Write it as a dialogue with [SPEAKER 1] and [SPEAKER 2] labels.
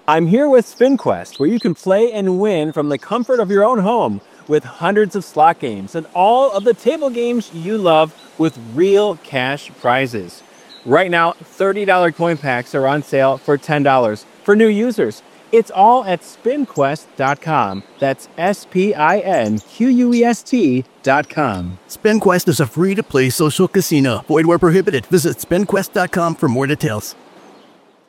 [SPEAKER 1] I'm here with SpinQuest, where you can play and win from the comfort of your own home with hundreds of slot games and all of the table games you love with real cash prizes. Right now, $30 coin packs are on sale for $10 for new users. It's all at SpinQuest.com. That's SpinQuest.com.
[SPEAKER 2] SpinQuest is a free-to-play social casino. Void where prohibited. Visit SpinQuest.com for more details.